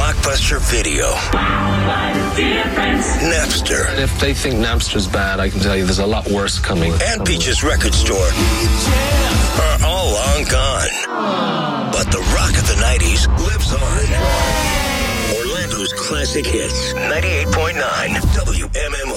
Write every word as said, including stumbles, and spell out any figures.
Blockbuster Video. Napster. And if they think Napster's bad, I can tell you there's a lot worse coming. And Peach's Record Store are all long gone. But the rock of the nineties lives on. Orlando's classic hits. ninety-eight point nine W M M R.